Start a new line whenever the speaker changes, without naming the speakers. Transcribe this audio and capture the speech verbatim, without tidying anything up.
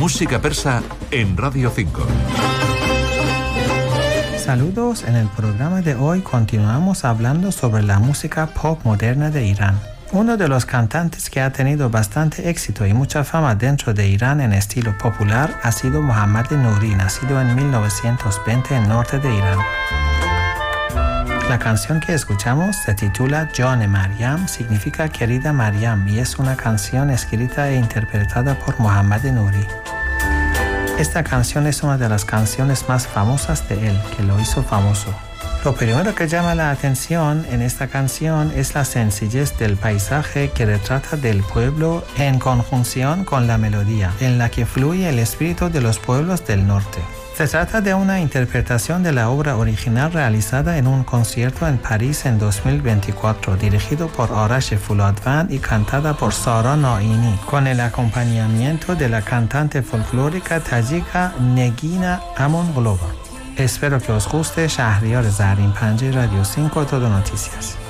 Música persa en Radio cinco.
Saludos, en el programa de hoy continuamos hablando sobre la música pop moderna de Irán. Uno de los cantantes que ha tenido bastante éxito y mucha fama dentro de Irán en estilo popular ha sido Mohammad Nouri, nacido en mil novecientos veinte en el norte de Irán. La canción que escuchamos se titula Jane Maryam, significa querida Maryam, y es una canción escrita e interpretada por Mohammad Nouri. Esta canción es una de las canciones más famosas de él, que lo hizo famoso. Lo primero que llama la atención en esta canción es la sencillez del paisaje que retrata del pueblo en conjunción con la melodía, en la que fluye el espíritu de los pueblos del norte. Se trata de una interpretación de la obra original realizada en un concierto en París en dos mil veinticuatro, dirigido por Arash Fuladvan y cantada por Sara Naini, con el acompañamiento de la cantante folclórica tayika Negina Amonglova. Espero que os guste. Shahriar Zarin Panji, Radio cinco, Todo Noticias.